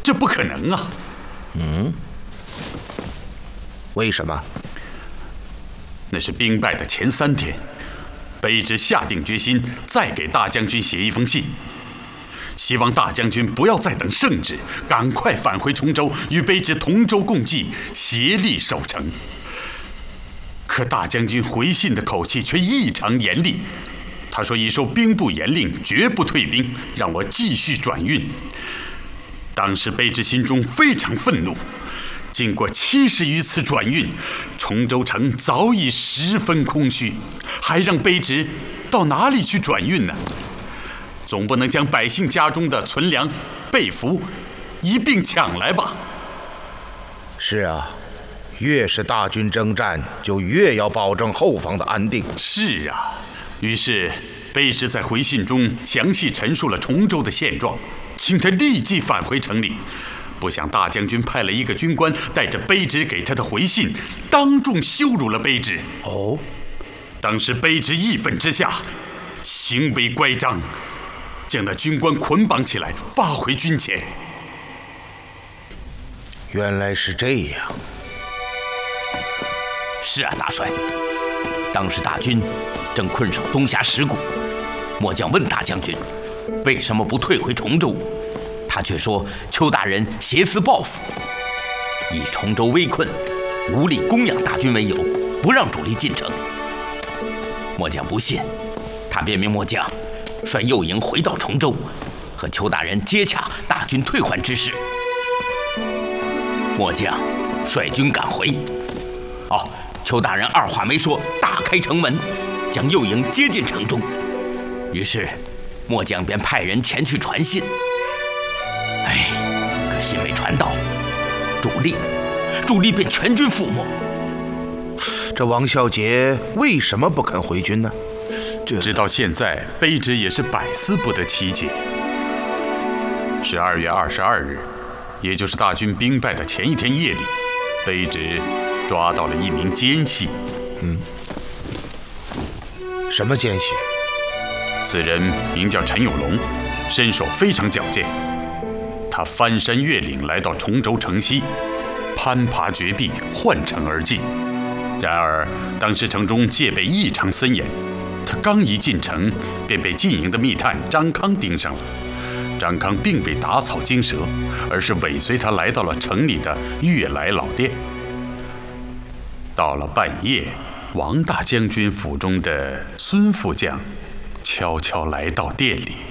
这不可能啊！ 为什么？ 那是兵败的前3天，卑职下定决心再给大将军写一封信，希望大将军不要再等圣旨，赶快返回崇州，与卑职同舟共济，协力守城。可大将军回信的口气却异常严厉，他说已受兵部严令，绝不退兵，让我继续转运。当时卑职心中非常愤怒，经过70余次转运，崇州城早已十分空虚，还让卑职到哪里去转运呢？总不能将百姓家中的存粮、被服一并抢来吧？ 是啊，越是大军征战，就越要保证后方的安定。 是啊，于是卑职在回信中详细陈述了崇州的现状，请他立即返回城里。不想大将军派了一个军官带着卑职给他的回信，当众羞辱了卑职。当时卑职义愤之下，行为乖张，将那军官捆绑起来发回军前。 原来是这样。 是啊，大帅，当时大军正困守东峡石谷，末将问大将军为什么不退回崇州，他却说邱大人挟私报复，以崇州危困，无力供养大军为由，不让主力进城。末将不信，他便命末将率右营回到崇州，和邱大人接洽大军退还之事。末将率军赶回，邱大人二话没说，大开城门，将右营接进城中。于是末将便派人前去传信。可信未传到，主力便全军覆没。 这王孝杰为什么不肯回军呢？ 直到现在，卑职也是百思不得其解。12月22日，也就是大军兵败的前一天夜里，卑职抓到了一名奸细。 什么奸细？ 此人名叫陈有龙，身手非常矫健。他翻山越岭来到崇州城西，攀爬绝壁，换城而进。然而当时城中戒备异常森严，他刚一进城，便被晋营的密探张康盯上了。张康并未打草惊蛇，而是尾随他来到了城里的悦来老店。到了半夜，王大将军府中的孙副将悄悄来到店里。